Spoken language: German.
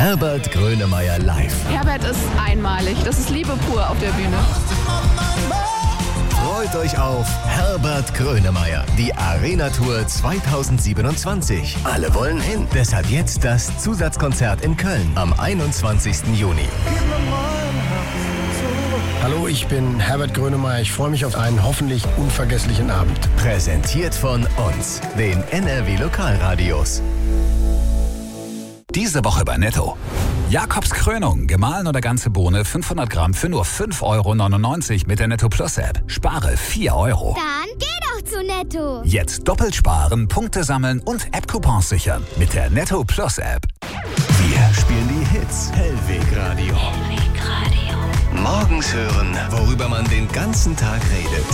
Herbert Grönemeyer live. Herbert ist einmalig. Das ist Liebe pur auf der Bühne. Freut euch auf Herbert Grönemeyer, die Arena-Tour 2027. Alle wollen hin. Deshalb jetzt das Zusatzkonzert in Köln am 21. Juni. Hallo, ich bin Herbert Grönemeyer. Ich freue mich auf einen hoffentlich unvergesslichen Abend. Präsentiert von uns, den NRW Lokalradios. Diese Woche bei Netto. Jakobs Krönung, gemahlen oder ganze Bohne, 500 Gramm für nur 5,99 € mit der Netto Plus App. Spare 4 €. Dann geh doch zu Netto. Jetzt doppelt sparen, Punkte sammeln und App-Coupons sichern mit der Netto Plus App. Wir spielen die Hits. Hellweg Radio. Morgens hören, worüber man den ganzen Tag redet.